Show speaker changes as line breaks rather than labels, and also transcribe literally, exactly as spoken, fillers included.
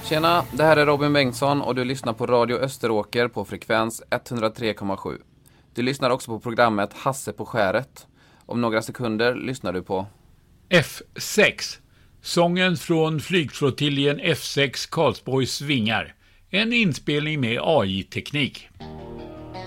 Tjena, det här är Robin Bengtsson och du lyssnar på Radio Österåker på frekvens etthundratre komma sju. Du lyssnar också på programmet Hasse på skäret. Om några sekunder lyssnar du på
F sex. Sången från flygflottiljen F sex Karlsborgs Vingar. En inspelning med A I-teknik.